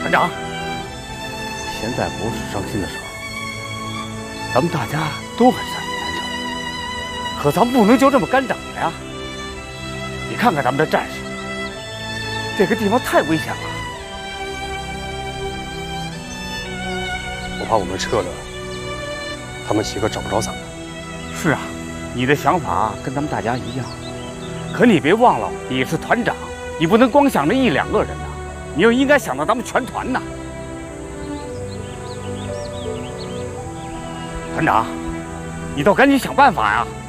团长，现在不是伤心的时候，咱们大家都很善于篮球，可咱们不能就这么干等着呀！你看看咱们的战士，这个地方太危险了。 我怕我们撤了，他们几个找不着咱们。 是啊，你的想法跟咱们大家一样，可你别忘了，你是团长，你不能光想着1、2个人呐，你又应该想到咱们全团呐。团长，你倒赶紧想办法呀！